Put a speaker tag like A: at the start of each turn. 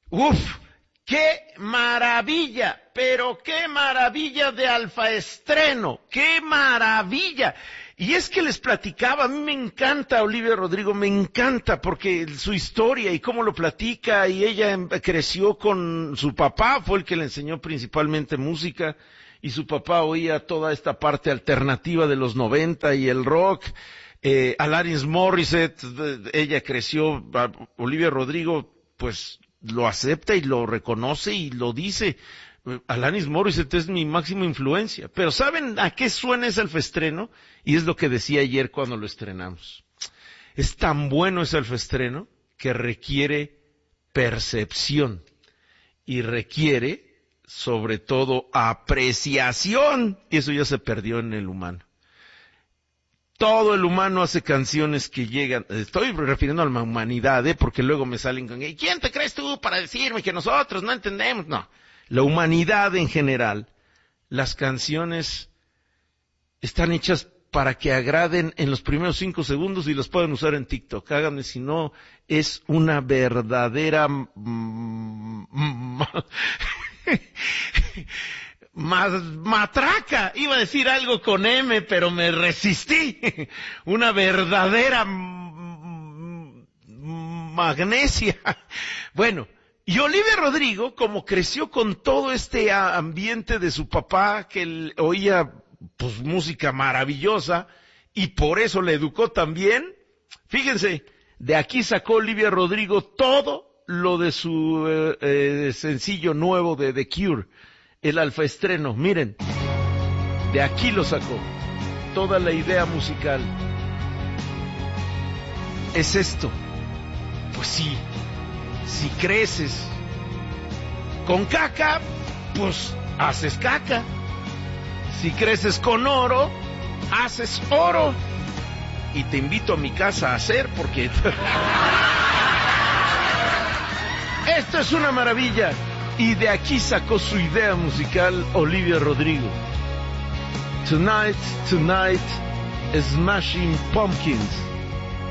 A: ¡Uf! ¡Qué maravilla! Pero qué maravilla de alfaestreno, qué maravilla. Y es que les platicaba, a mí me encanta Olivia Rodrigo, me encanta porque su historia y cómo lo platica, y ella creció con su papá, fue el que le enseñó principalmente música, y su papá oía toda esta parte alternativa de los 90 y el rock. Alanis Morissette, ella creció, Olivia Rodrigo, pues lo acepta y lo reconoce y lo dice. Alanis Morissette es mi máxima influencia. Pero ¿saben a qué suena ese alfaestreno? Y es lo que decía ayer cuando lo estrenamos. Es tan bueno ese alfaestreno que requiere percepción y requiere, sobre todo, apreciación. Y eso ya se perdió en el humano. Todo el humano hace canciones que llegan, estoy refiriendo a la humanidad, porque luego me salen con, ¿quién te crees tú para decirme que nosotros no entendemos? No, la humanidad en general, las canciones están hechas para que agraden en los primeros 5 segundos y las pueden usar en TikTok. Háganme si no, es una verdadera matraca, iba a decir algo con M, pero me resistí. Una verdadera magnesia. Bueno, y Olivia Rodrigo, como creció con todo este ambiente de su papá, que él oía pues música maravillosa, y por eso le educó también, fíjense, de aquí sacó Olivia Rodrigo todo lo de su sencillo nuevo de The Cure, el alfaestreno. Miren, de aquí lo sacó, toda la idea musical. Es esto. Pues sí, si creces con caca, pues haces caca. Si creces con oro, haces oro. Y te invito a mi casa a hacer, porque esto es una maravilla. Y de aquí sacó su idea musical Olivia Rodrigo. Tonight, Smashing Pumpkins.